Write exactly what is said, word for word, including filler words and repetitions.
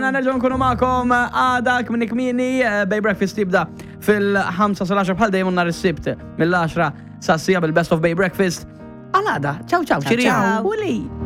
Aħna nerġgħu nkunu magħkom għada minn kmieni Bay Breakfast tibda fil-ħamsa sal-għaxar bħal dejjem nhar is-sibt mill-għaxra sa' sija bil-Best of Bay Breakfast. Għal-għada, ciao ciao, Ciao, ciao. Uli.